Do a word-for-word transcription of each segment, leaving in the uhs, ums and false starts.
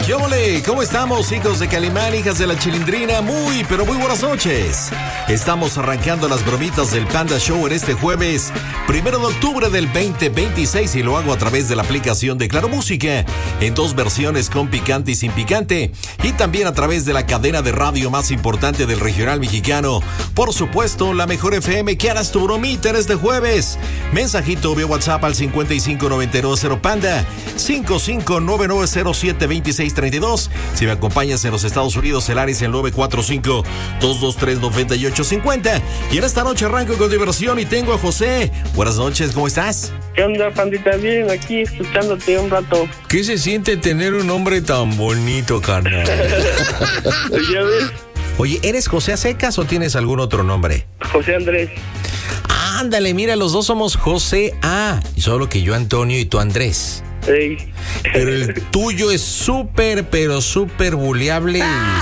¿Qué ole? ¿Cómo estamos, hijos de Calimán, hijas de la Chilindrina? Muy, pero muy buenas noches. Estamos arrancando las bromitas del Panda Show en este jueves, primero de octubre del veinte veintiséis, y lo hago a través de la aplicación de Claro Música, en dos versiones, con picante y sin picante, y también a través de la cadena de radio más importante del regional mexicano, por supuesto, la Mejor F M. ¿Qué harás tu bromita en este jueves? Mensajito vía WhatsApp al cincuenta y cinco noventa y nueve cero Panda, cinco cinco nueve nueve cero siete dos seis tres dos. Si me acompañas en los Estados Unidos, el área es el nueve cuatro cinco, dos dos tres, nueve ocho cinco cero. Y en esta noche arranco con diversión y tengo a José. Buenas noches, ¿cómo estás? ¿Qué onda, Pandita? Bien, aquí escuchándote un rato. ¿Qué se siente tener un nombre tan bonito, carnal? ¿Ya ves? Oye, ¿eres José a secas o tienes algún otro nombre? José Andrés. Ándale, mira, los dos somos José A, solo que yo Antonio y tú Andrés. Ey. Pero el tuyo es súper, pero súper buleable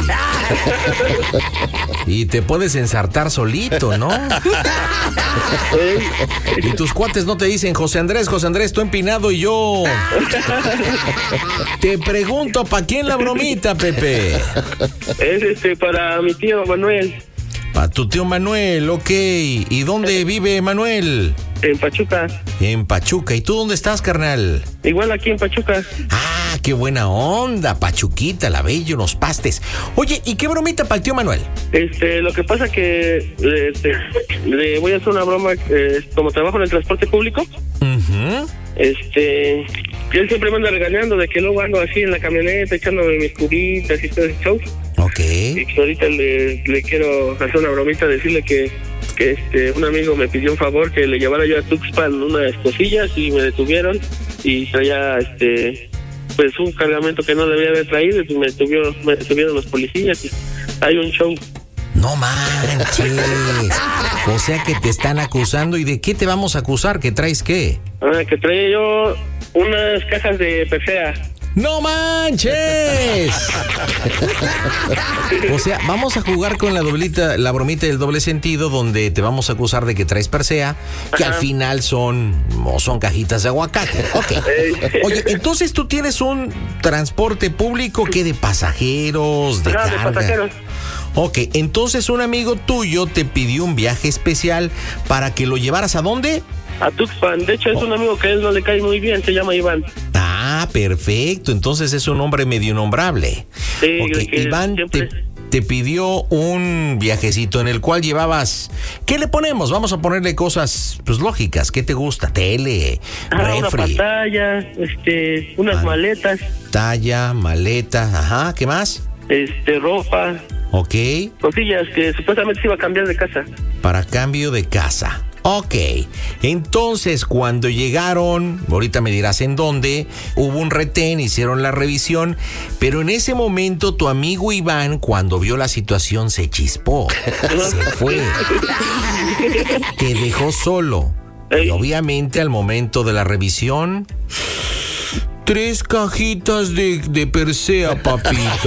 y... y te puedes ensartar solito, ¿no? Ey. Y tus cuates no te dicen José Andrés, José Andrés, tú empinado y yo. Te pregunto, ¿para quién la bromita, Pepe? Es este para mi tío Manuel. Para tu tío Manuel, ok. ¿Y dónde vive Manuel? En Pachuca. En Pachuca. ¿Y tú dónde estás, carnal? Igual aquí en Pachuca. Ah, qué buena onda, Pachuquita, la bella, unos pastes. Oye, ¿y qué bromita para el tío Manuel? Este, lo que pasa que este, le voy a hacer una broma, eh, como trabajo en el transporte público. Uh-huh. Este, él siempre me anda regañando de que luego ando así en la camioneta echándome mis cubitas y todo ese show. Ok. Y pues ahorita le, le quiero hacer una bromita, decirle que, que este un amigo me pidió un favor que le llevara yo a Tuxpan unas cosillas y me detuvieron y traía este pues un cargamento que no debía haber traído y me detuvieron, me detuvieron los policías y hay un show. No manches. O sea que te están acusando. ¿Y de qué te vamos a acusar? ¿Que traes qué? Ah, que traía yo unas cajas de Persea. ¡No manches! O sea, vamos a jugar con la doblita, la bromita del doble sentido, donde te vamos a acusar de que traes Persea, que Ajá. al final son o son cajitas de aguacate. Ok. Oye, entonces tú tienes un transporte público que de pasajeros, de Ajá, carga. de pasajeros. Ok, entonces un amigo tuyo te pidió un viaje especial para que lo llevaras ¿a dónde? A Tuxpan. De hecho, es oh. un amigo que a él no le cae muy bien, se llama Iván. Ah, perfecto. Entonces es un hombre medio nombrable. Sí, okay. Iván siempre... te, te pidió un viajecito en el cual llevabas... ¿Qué le ponemos? Vamos a ponerle cosas pues lógicas. ¿Qué te gusta? Tele, ah, refri. Una pantalla, este, unas ah, maletas. Talla, maleta, ajá. ¿Qué más? Este, ropa. Ok. Cosillas que supuestamente se iba a cambiar de casa. Para cambio de casa. Ok, entonces cuando llegaron, ahorita me dirás en dónde, hubo un retén, hicieron la revisión, pero en ese momento tu amigo Iván, cuando vio la situación, se chispó, se fue, te dejó solo. Y obviamente al momento de la revisión, tres cajitas de, de Persea, papito.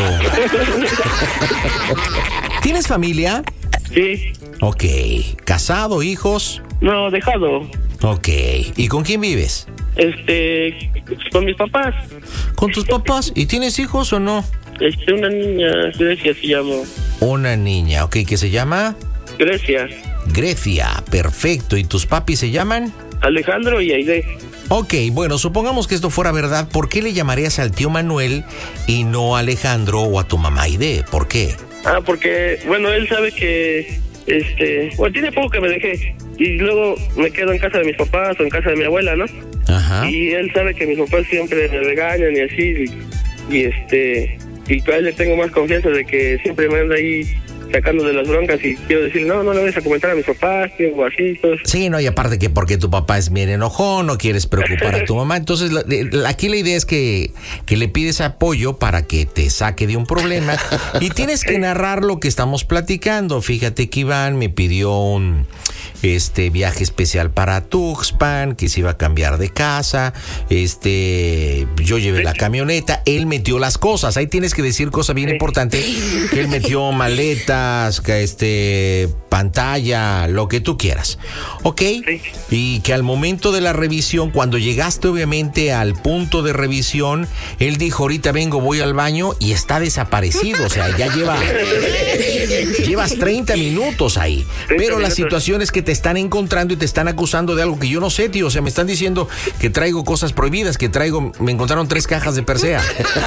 ¿Tienes familia? Sí. Ok, ¿casado, hijos? No, dejado. Ok, ¿y con quién vives? Este, con mis papás. ¿Con tus papás? ¿Y tienes hijos o no? Este, una niña, Grecia se llama. Una niña, ok, ¿qué se llama? Grecia. Grecia, perfecto. ¿Y tus papis se llaman? Alejandro y Aide. Ok, bueno, supongamos que esto fuera verdad, ¿por qué le llamarías al tío Manuel y no a Alejandro o a tu mamá Aide? ¿Por qué? Ah, porque, bueno, él sabe que, este, bueno, tiene poco que me dejé y luego me quedo en casa de mis papás o en casa de mi abuela, ¿no? Ajá. Y él sabe que mis papás siempre me regañan y así, y, y este, y a él le tengo más confianza de que siempre me anda ahí sacando de las broncas y quiero decir, no, no le vayas a comentar a mis papás, o así, pues. Sí, no, y aparte que porque tu papá es bien enojón, no quieres preocupar a tu mamá, entonces la, la, aquí la idea es que, que le pides apoyo para que te saque de un problema y tienes que narrar lo que estamos platicando. Fíjate que Iván me pidió un este viaje especial para Tuxpan, que se iba a cambiar de casa, este, yo llevé la camioneta, él metió las cosas, ahí tienes que decir cosa bien importante, que él metió maletas, que este, pantalla, lo que tú quieras, ¿ok? Y que al momento de la revisión, cuando llegaste obviamente al punto de revisión, él dijo, ahorita vengo, voy al baño, y está desaparecido, o sea, ya lleva, llevas treinta minutos ahí, pero la situación es que te están encontrando y te están acusando de algo que yo no sé, tío, o sea, me están diciendo que traigo cosas prohibidas, que traigo, me encontraron tres cajas de Persea.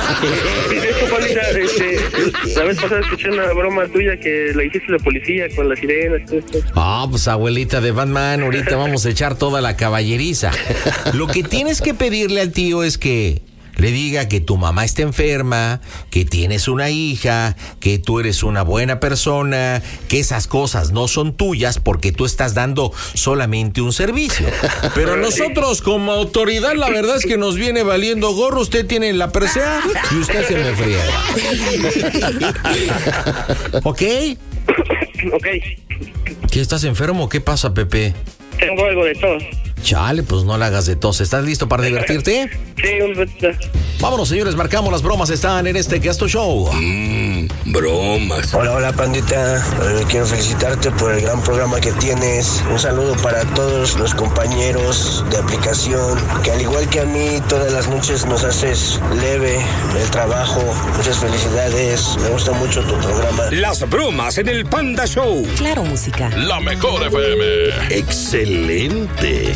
Este, la vez pasada escuché una broma tuya que la hiciste de policía con las sirenas. Ah, oh, pues abuelita de Batman, ahorita vamos a echar toda la caballeriza. Lo que tienes que pedirle al tío es que le diga que tu mamá está enferma, que tienes una hija, que tú eres una buena persona, que esas cosas no son tuyas porque tú estás dando solamente un servicio. Pero nosotros como autoridad la verdad es que nos viene valiendo gorro, usted tiene la Persea y usted se me friega. ¿Ok? Ok. ¿Qué, estás enfermo? ¿Qué pasa, Pepe? Tengo algo de todo. Chale, pues no la hagas de tos. ¿Estás listo para divertirte? Sí, un ratito. Vámonos, señores, marcamos las bromas. Están en este Gasto Show. Mmm, bromas. Hola, hola, pandita. Eh, quiero felicitarte por el gran programa que tienes. Un saludo para todos los compañeros de aplicación, que al igual que a mí, todas las noches nos haces leve el trabajo. Muchas felicidades. Me gusta mucho tu programa. Las bromas en el Panda Show. Claro, música. La mejor F M. Excelente.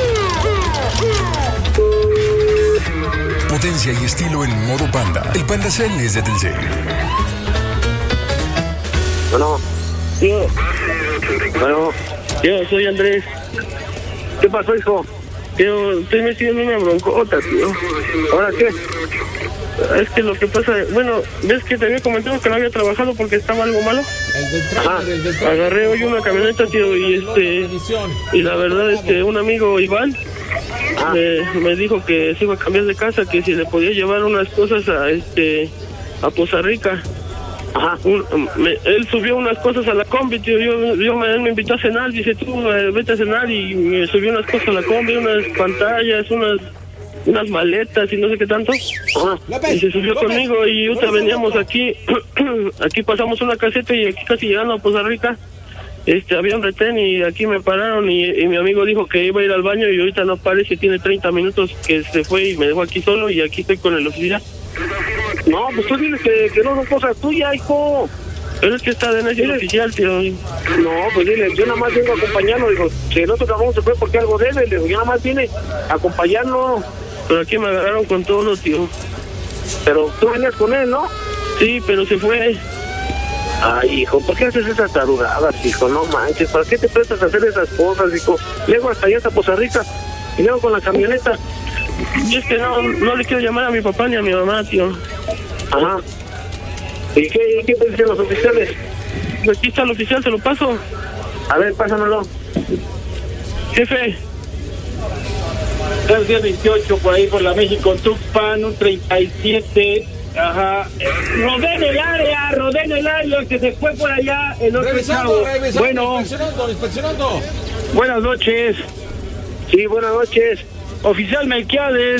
Potencia y estilo en modo Panda. El Panda Cell es de Telcel. Bueno, tío. Bueno, tío, soy Andrés. ¿Qué pasó, hijo? Tío, estoy metido en una broncota, tío. ¿Ahora qué? Es que lo que pasa, bueno, ¿ves que te había comentado que no había trabajado porque estaba algo malo? El del trailer, Ajá. el del trailer. Agarré hoy una camioneta, tío, y este, y la verdad es que un amigo, Iván, me, me dijo que se iba a cambiar de casa, que si le podía llevar unas cosas a este, a Poza Rica. Ajá. Un, me, él subió unas cosas a la combi, tío, yo, yo me, él me invitó a cenar, dice tú, eh, vete a cenar, y me subió unas cosas a la combi, unas pantallas, unas unas maletas y no sé qué tanto. Ajá. Y se subió conmigo y ahorita veníamos aquí, aquí pasamos una caseta y aquí casi llegando a Poza Rica, este, había un retén y aquí me pararon y, y mi amigo dijo que iba a ir al baño y ahorita no aparece, tiene treinta minutos que se fue y me dejó aquí solo y aquí estoy con el oficial. No, pues tú dices que, que no son cosas tuyas, hijo. Pero es que está de necio oficial, tío. No, pues dile, yo nada más vengo a acompañarlo, digo, si el otro cabrón se fue porque algo debe, le digo, yo nada más vine a acompañarlo. Pero aquí me agarraron con todo, tío. Pero tú venías con él, ¿no? Sí, pero se fue. Ay, hijo, ¿por qué haces esas tarugadas, hijo? No manches, ¿para qué te prestas a hacer esas cosas, hijo? Luego hasta allá hasta Poza Rica y luego con la camioneta. Y es que no, no le quiero llamar a mi papá ni a mi mamá, tío. Ajá. ¿Y qué, qué te dicen los oficiales? Aquí está el oficial, te lo paso. A ver, pásamelo. Jefe. García veintiocho, por ahí por la México Tuxpan, un treinta y siete. Ajá. Rodeen el área, rodeen el área, que se fue por allá el otro chavo. Bueno. Inspeccionando, inspeccionando. Buenas noches. Sí, buenas noches. Oficial Melquiades.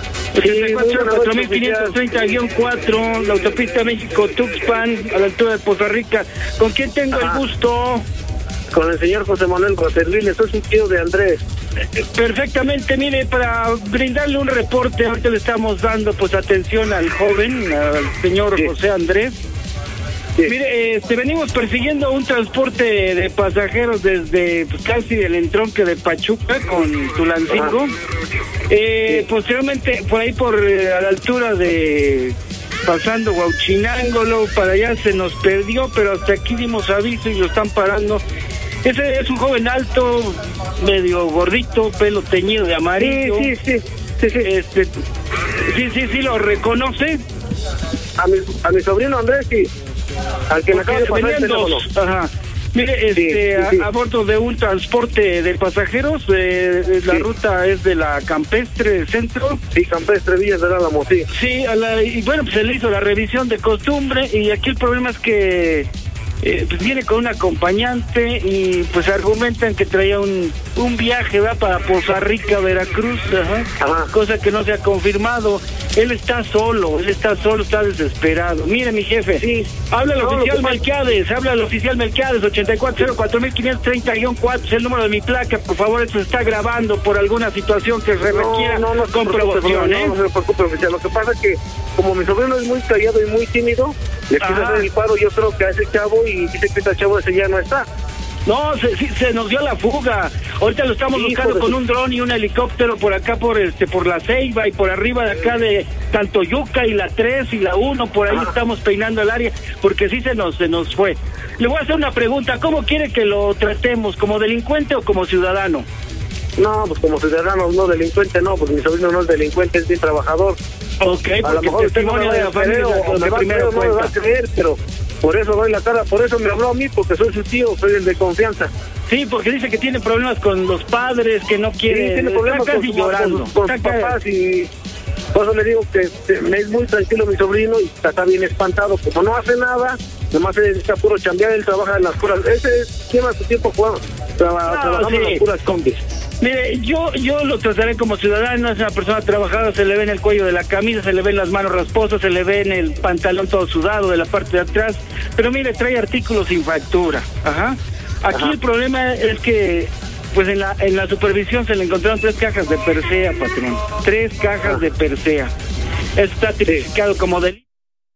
cuatro mil quinientos treinta guión cuatro, la autopista México-Tuxpan, a la altura de Poza Rica. ¿Con quién tengo Ajá. el gusto? Con el señor José Manuel Roserville, soy un tío de Andrés. Perfectamente, mire, para brindarle un reporte, ahorita le estamos dando pues atención al joven, al señor sí. José Andrés. Sí. Mire, este, venimos persiguiendo un transporte de pasajeros desde pues, casi el entronque de Pachuca con Tulancingo. Eh, sí. Posteriormente, por ahí por eh, a la altura de pasando Huauchinango, luego para allá se nos perdió, pero hasta aquí dimos aviso y lo están parando. Ese es un joven alto, medio gordito, pelo teñido de amarillo. Sí, sí, sí. Sí, sí. Este, sí, sí, sí, lo reconoce. A mi, a mi sobrino Andrés, sí. Al que me acaba de pasar el teléfono. Ajá. Mire, este, sí, sí, sí. A, a bordo de un transporte de pasajeros, eh, la sí. ruta es de la Campestre Centro. Sí, Campestre Villas del Álamo, sí. Sí, a la, y bueno, pues se le hizo la revisión de costumbre y aquí el problema es que eh, pues viene con un acompañante y pues argumentan que traía un, un viaje, ¿verdad? Para Poza Rica, Veracruz, ajá, ajá. Cosa que no se ha confirmado. Él está solo, él está solo, está desesperado. Mire, mi jefe, sí. habla el no, oficial Melquiades, habla el oficial Melquiades, ochenta y cuatro cero cuatro quinientos treinta guión cuatro, es el número de mi placa, por favor, eso se está grabando por alguna situación que se requiera no, no, no, comprobación, ¿eh? No, no se preocupe, oficial, lo que pasa es que como mi sobrino es muy callado y muy tímido, le quiso hacer el paro, yo creo que a ese chavo, y dice que ese chavo ese ya no está. No, se, se, se nos dio la fuga. Ahorita lo estamos Hijo buscando con su... un dron y un helicóptero por acá, por este por la Ceiba y por arriba de acá de Tantoyuca y la tres y la uno, por ahí ah. estamos peinando el área, porque sí se nos se nos fue. Le voy a hacer una pregunta, ¿cómo quiere que lo tratemos? ¿Como delincuente o como ciudadano? No, pues como ciudadano, no delincuente, no, porque mi sobrino no es delincuente, es bien trabajador. Ok, a lo mejor el testimonio de la familia o me va a creer o no me va a creer, pero por eso doy la cara, por eso me habló a mí, porque soy su tío, soy el de confianza. Sí, porque dice que tiene problemas con los padres, que no quiere, sí, tiene problemas está casi con, llorando. Con, con sus papás y por eso le digo que me es muy tranquilo mi sobrino y está, está bien espantado, como no hace nada, nomás se dedica a puro chambear, él trabaja en las puras, ese lleva su tiempo jugando, traba, no, trabajando sí. en las puras combis. Mire, yo yo lo trataré como ciudadano, es una persona trabajadora, se le ve en el cuello de la camisa, se le ven las manos rasposas, se le ve en el pantalón todo sudado de la parte de atrás, pero mire, trae artículos sin factura, ajá. Aquí ajá. el problema es que, pues en la en la supervisión se le encontraron tres cajas de Persea, patrón, tres cajas ajá. de Persea. Esto está tipificado sí. como delito.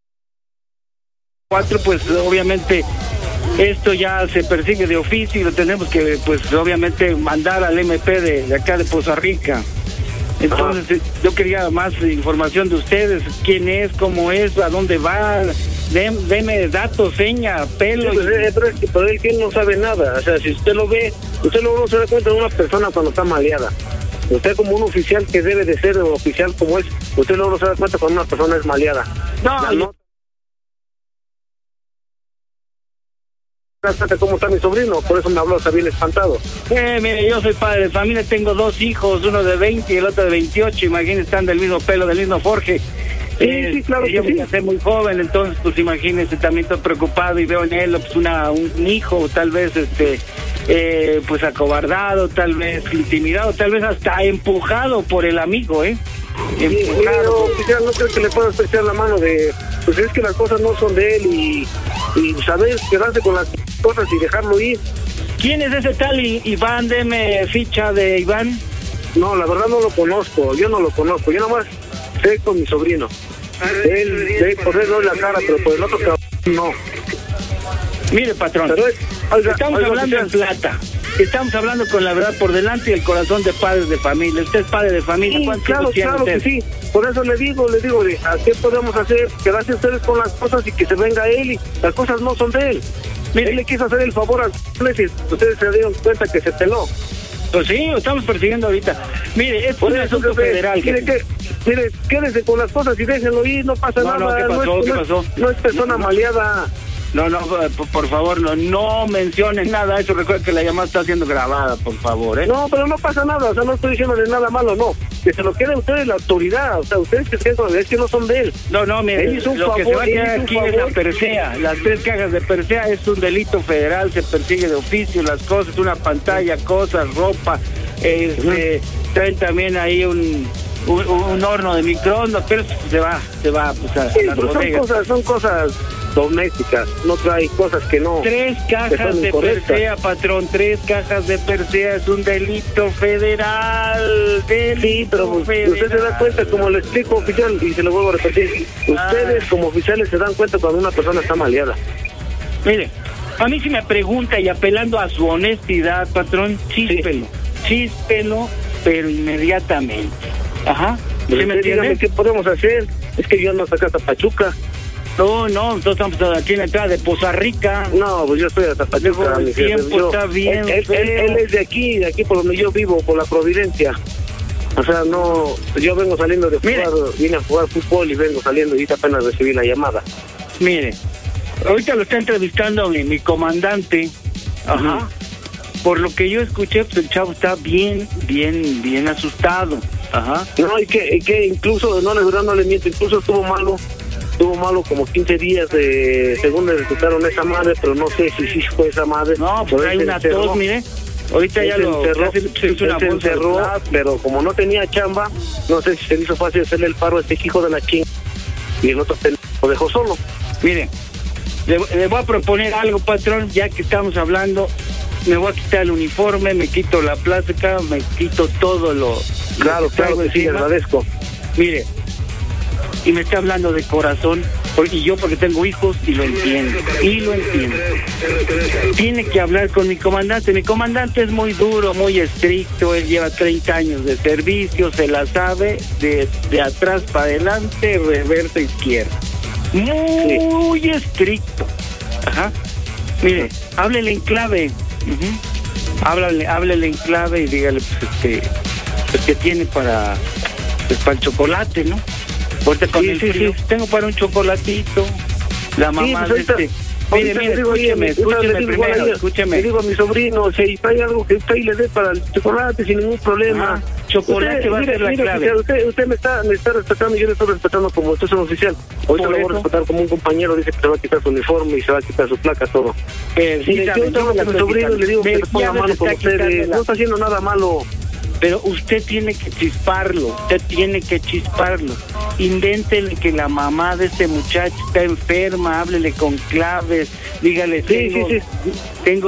Cuatro, pues obviamente... Esto ya se persigue de oficio y lo tenemos que, pues, obviamente, mandar al M P de, de acá de Poza Rica. Entonces, Ajá. yo quería más información de ustedes, quién es, cómo es, a dónde va, Dem, deme datos, seña, pelo. Sí, pues, y... pero es que por él que él no sabe nada, o sea, si usted lo ve, usted luego se da cuenta de una persona cuando está maleada. Usted como un oficial que debe de ser un oficial como es, usted luego se da cuenta cuando una persona es maleada. No, no cómo está mi sobrino, por eso me habló, está bien espantado. Eh, mire, yo soy padre de familia, tengo dos hijos, uno de veinte y el otro de veintiocho, imagínense, están del mismo pelo, del mismo forje. Sí, eh, sí, claro que yo sí. me casé muy joven, entonces, pues imagínense, también estoy preocupado y veo en él, pues, una, un hijo, tal vez, este, eh, pues acobardado, tal vez intimidado, tal vez hasta empujado por el amigo, ¿eh? Empujado. Sí, no, no creo que le pueda estrechar la mano de, pues es que las cosas no son de él y, y saber quedarse con las cosas y dejarlo ir. ¿Quién es ese tal Iván? Deme ficha de Iván. No, la verdad no lo conozco, yo no lo conozco, yo nomás sé con mi sobrino. Él, él por él doy la cara, pero por el otro cabrón no. Mire, patrón, pero es, oiga, estamos oiga, hablando en plata. Estamos hablando con la verdad por delante y el corazón de padres de familia. Usted es padre de familia. Sí, claro, claro usted? que sí. Por eso le digo, le digo, ¿a qué podemos hacer? Quedarse ustedes con las cosas y que se venga él y las cosas no son de él. Mire, él le quiso hacer el favor a y ustedes se dieron cuenta que se peló. Pues sí, lo estamos persiguiendo ahorita. Mire, es un asunto federal. Mire, que, mire, quédese con las cosas y déjenlo ir, no pasa no, nada. No, ¿qué pasó? No es, ¿Qué pasó? No es persona no, maleada. No, no, por favor, no, no mencionen nada. Eso recuerda que la llamada está siendo grabada, por favor, ¿eh? No, pero no pasa nada, o sea, no estoy diciendo de nada malo, no. Que se lo quede ustedes la autoridad, o sea, ustedes que es que no son de él. No, no, mire, lo favor, que se va a quedar aquí es la Persea. Las tres cajas de Persea es un delito federal, se persigue de oficio, las cosas, una pantalla, cosas, ropa, este, uh-huh. traen también ahí un... Un, un horno de microondas, pero se va, se va pues, a, sí, a las pero son cosas, son cosas domésticas, no trae cosas que no. Tres cajas de Persea, patrón, tres cajas de Persea es un delito federal. Delito sí, pero federal. Usted se da cuenta, como le explico, oficial, y se lo vuelvo a repetir, ustedes ah. como oficiales se dan cuenta cuando una persona está maleada. Mire, a mí si me pregunta y apelando a su honestidad, patrón, chíspelo, sí. chíspelo, pero inmediatamente. Ajá. ¿Sí me entiende? ¿Qué podemos hacer? Es que yo no saco hasta Pachuca. No, no, nosotros estamos aquí en la entrada de Poza Rica. No, pues yo estoy hasta Pachuca. El tiempo yo, está bien. Él, él, él es de aquí, de aquí por donde yo vivo, por la Providencia. O sea, no, yo vengo saliendo de jugar, Mire. vine a jugar fútbol y vengo saliendo y apenas recibí la llamada. Mire, ahorita lo está entrevistando mi, mi comandante. Ajá. Uh-huh. Por lo que yo escuché, pues el chavo está bien, bien, bien asustado. Ajá. No, y que, y que incluso, no le no le miento, incluso estuvo malo Tuvo malo como quince días de, según le recetaron esa madre, pero no sé si sí fue esa madre. No, pues hay una tos, mire. Ahorita ya se lo encerró, ya se, se hizo una se bolsa encerró, de pero como no tenía chamba, no sé si se le hizo fácil hacerle el paro a este hijo de la ching y el otro lo dejó solo. Mire, le, le voy a proponer algo, patrón, ya que estamos hablando. Me voy a quitar el uniforme, me quito la plástica, me quito todo lo... Claro, lo que claro traigo que sí, le encima. agradezco. Mire, y me está hablando de corazón, porque y yo porque tengo hijos y lo entiendo, y lo entiendo. Tiene que hablar con mi comandante. Mi comandante es muy duro, muy estricto, él lleva treinta años de servicio, se la sabe de, de atrás para adelante, reversa izquierda. Muy sí. estricto. Ajá. Mire, háblele en clave. Uh-huh. Háblale, háblele en clave y dígale pues este, pues, que tiene para, pues, para el chocolate, ¿no? Porque con sí, el sí, frío, sí. tengo para un chocolatito. La mamá sí, pues, de este... Mire, mire, digo, escúcheme, oye, escúcheme digo, primero, oye, escúcheme. Le digo a mi sobrino, si hay algo que usted le dé para el chocolate sin ningún problema. Ah, chocolate usted, va mire, a ser la mire, clave. Oficial, usted, usted me está me está respetando y yo le estoy respetando como usted es un oficial. Ahorita lo voy a respetar como un compañero, dice que se va a quitar su uniforme y se va a quitar su placa, todo. Eh, Mire, yo tengo a mi sobrino y le digo que le ponga mano con ustedes. No está haciendo nada malo. Pero usted tiene que chisparlo, usted tiene que chisparlo. Invéntele que la mamá de este muchacho está enferma, háblele con claves, dígale, sí, tengo, sí, sí. tengo